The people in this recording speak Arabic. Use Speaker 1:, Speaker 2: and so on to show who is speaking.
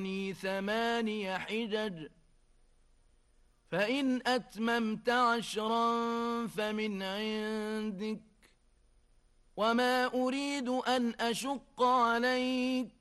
Speaker 1: ثماني حجج فإن أتممت 10 فمن عندك وما أريد أن أشق عليك